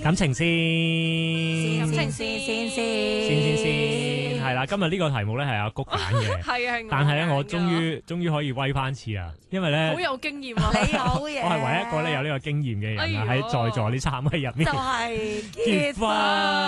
感情先， 先， 係啦。今日呢個題目咧係阿谷揀嘅， 係但係咧我終於可以威翻次啊！因為咧好有經驗啊， 你好嘢， 我係唯一一個咧有呢個經驗嘅人啊，喺在座呢3位入面就係結婚，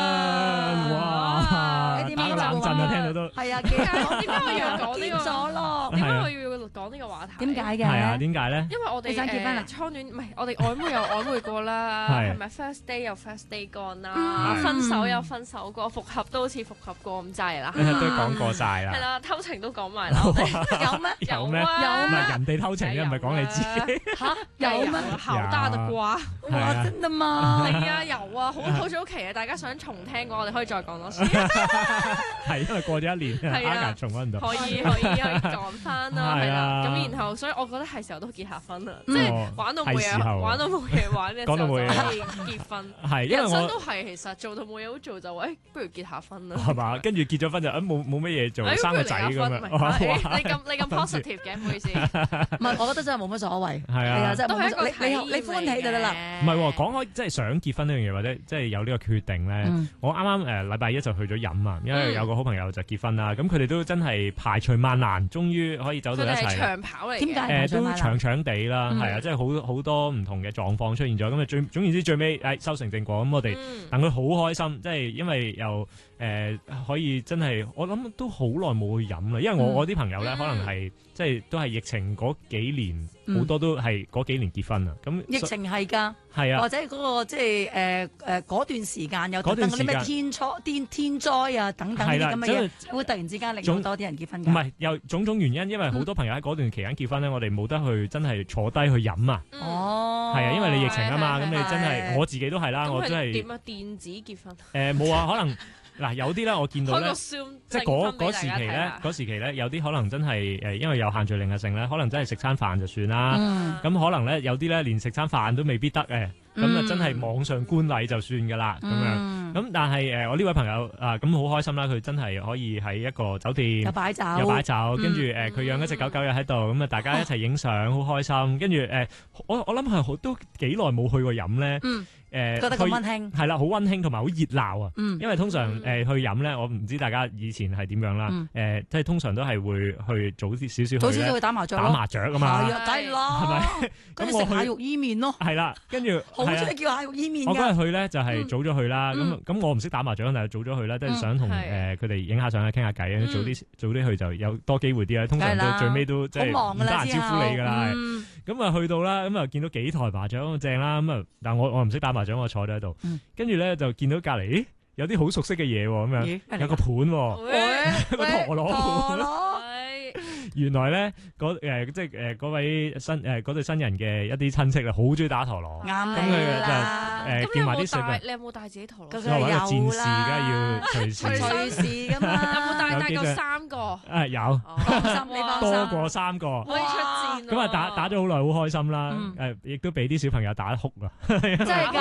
哇！ 你點打個冷震啊，聽到都係啊， 點解我要講呢個咗咯？ 點解我要講呢個話題？ 點解嘅？ 係啊，點解咧？ 因為我哋你想結婚啊初戀唔係我哋曖昧有曖昧過啦， 係係咪 first day 有 first day 過啦，分手有分手過，復合都好似復合過咁滯啦。 你都講過晒啦， 係啦，偷情都講埋啦。 有咩？ 有咩？ 有唔係人哋偷情嘅，唔係講你自己。 嚇有咩？ 好大的瓜。 哇！真的嗎？ 係啊，有啊，好早期啊，大家想重聽嘅話，我哋可以再講多次。 係因為過咗1年， 係啊， 重溫唔到。 可以講翻啦，係啦。咁然後，所以我覺得係時候都結下婚啦，即係玩到冇嘢玩嘅時候就可以結婚。 係，因為人生都係其實做到冇嘢好做就不如結下婚啦。 係嘛？跟住結咗婚就冇乜嘢做，生個仔咁樣。 你咁 positive 嘅，唔好意思。 唔係，我覺得真係冇乜所謂。係啊，即係冇乜所謂。你歡喜就得啦。 唔係喎，講開即係想結婚呢樣嘢，或者即係有呢個決定咧。我啱啱禮拜1就去咗飲啊，因為有個好朋友就結婚啦。咁佢哋都真係排除萬難，終於可以走到一齊。 佢哋係長跑嚟嘅。 點解？ 都長地啦，係啊，即係好多唔同嘅狀況出現咗。咁啊總言之最尾收成正果。咁我哋等佢好開心，即係因為又可以真係我諗都好耐冇去飲啦。因為我啲朋友咧可能係即係都係疫情嗰幾年，好多都係嗰幾年結婚啊。咁疫情係㗎， 係啊， 或者嗰個即係嗰段時間有等等嗰啲咩天災啊等等呢啲咁嘅嘢，會突然之間令到多啲人結婚㗎。 唔係有種種原因，因為好多朋友喺嗰段期間結婚咧，我哋冇得去真係坐低去飲啊。 哦， 係啊，因為你疫情啊嘛，咁你真係我自己都係啦，我真係點啊？電子結婚？ 冇啊，可能嗱有啲咧，我見到咧，即係嗰時期咧，有啲可能真係因為有限聚令嘅性咧，可能真係食餐飯就算啦。咁可能咧有啲咧連食餐飯都未必得嘅，咁啊真係網上觀禮就算㗎啦咁樣。咁但係我呢位朋友咁好開心啦，佢真係可以喺一個酒店有擺酒， 跟住佢養一隻狗又喺度，咁啊大家一齊影相，好開心。跟住我諗係都幾耐冇去過飲咧。 覺得咁溫馨係啦，好溫馨同埋好熱鬧啊！因為通常去飲咧，我唔知大家以前係點樣啦。即係通常都係會去早少少去打麻雀啊嘛。係啊，梗係啦。 係咪？ 跟住食蟹肉伊麵咯。 係啦，跟住好中意叫蟹肉伊麵㗎。 我嗰日去咧就係早咗去啦。咁我唔識打麻雀，但係早咗去啦，都係想同佢哋影下相啊，傾下偈啊。早啲去就有多機會啲啦。通常到最尾都即係唔得閒招呼你㗎啦。咁啊去到啦，咁啊見到幾台麻雀咁正啦。咁啊，但我唔識打麻雀，我坐咗喺度。跟住咧就見到隔離，有啲好熟悉嘅嘢喎，咁樣有個盤喎，個陀螺盤。原來咧即係嗰位嗰對新人嘅一啲親戚啊，好中意打陀螺。 啱咁佢就叫埋啲水兵。 你有冇帶自己陀螺？ 作為一個戰士，梗係要隨時㗎嘛。 有冇帶夠3個？ 有，多過3個。 可以出戰。 咁啊打咗好耐，好開心啦。亦都俾啲小朋友打得哭啊。 真係㗎。